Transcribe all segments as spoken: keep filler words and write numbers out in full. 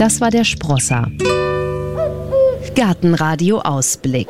Das war der Sprosser. Gartenradio Ausblick.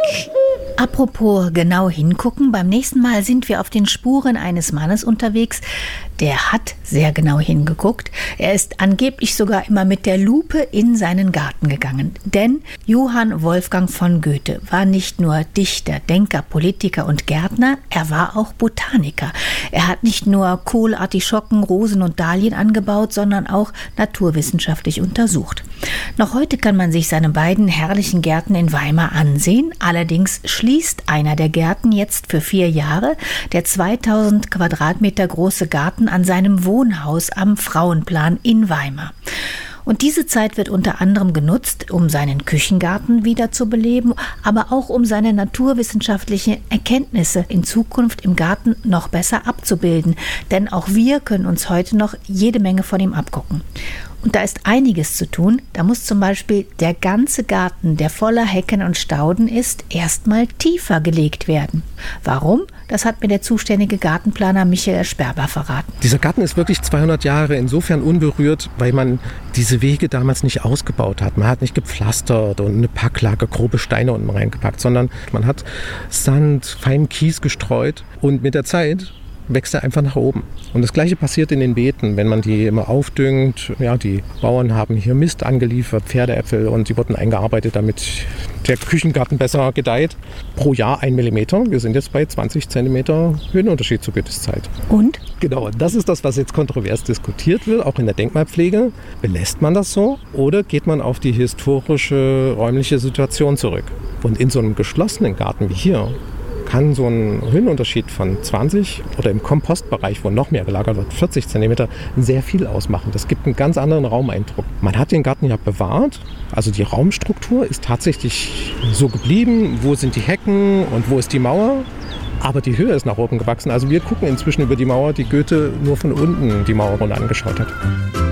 Apropos genau hingucken, beim nächsten Mal sind wir auf den Spuren eines Mannes unterwegs, der hat sehr genau hingeguckt. Er ist angeblich sogar immer mit der Lupe in seinen Garten gegangen. Denn Johann Wolfgang von Goethe war nicht nur Dichter, Denker, Politiker und Gärtner, er war auch Botaniker. Er hat nicht nur Kohl, Artischocken, Rosen und Dahlien angebaut, sondern auch naturwissenschaftlich untersucht. Noch heute kann man sich seine beiden herrlichen Gärten in Weimar ansehen. Allerdings schließt einer der Gärten jetzt für vier Jahre. Der zweitausend Quadratmeter große Garten an seinem Wohnhaus am Frauenplan in Weimar. Und diese Zeit wird unter anderem genutzt, um seinen Küchengarten wieder zu beleben, aber auch um seine naturwissenschaftlichen Erkenntnisse in Zukunft im Garten noch besser abzubilden. Denn auch wir können uns heute noch jede Menge von ihm abgucken. Und da ist einiges zu tun. Da muss zum Beispiel der ganze Garten, der voller Hecken und Stauden ist, erstmal tiefer gelegt werden. Warum? Das hat mir der zuständige Gartenplaner Michael Sperber verraten. Dieser Garten ist wirklich zweihundert Jahre insofern unberührt, weil man diese Wege damals nicht ausgebaut hat. Man hat nicht gepflastert und eine Packlage, grobe Steine unten reingepackt, sondern man hat Sand, feinen Kies gestreut und mit der Zeit wächst er einfach nach oben. Und das Gleiche passiert in den Beeten, wenn man die immer aufdüngt. Ja, die Bauern haben hier Mist angeliefert, Pferdeäpfel, und die wurden eingearbeitet, damit der Küchengarten besser gedeiht. Pro Jahr ein Millimeter. Wir sind jetzt bei zwanzig Zentimeter Höhenunterschied zur Goetheszeit. Und? Genau, das ist das, was jetzt kontrovers diskutiert wird, auch in der Denkmalpflege. Belässt man das so oder geht man auf die historische räumliche Situation zurück? Und in so einem geschlossenen Garten wie hier kann so ein Höhenunterschied von zwanzig oder im Kompostbereich, wo noch mehr gelagert wird, vierzig Zentimeter, sehr viel ausmachen. Das gibt einen ganz anderen Raumeindruck. Man hat den Garten ja bewahrt, also die Raumstruktur ist tatsächlich so geblieben. Wo sind die Hecken und wo ist die Mauer? Aber die Höhe ist nach oben gewachsen. Also wir gucken inzwischen über die Mauer, die Goethe nur von unten die Mauer runter angeschaut hat.